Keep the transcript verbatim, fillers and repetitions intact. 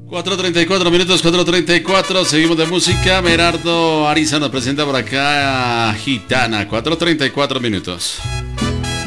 cuatro treinta y cuatro minutos, cuatro treinta y cuatro, seguimos de música. Merardo Ariza nos presenta por acá Gitana, cuatro treinta y cuatro minutos.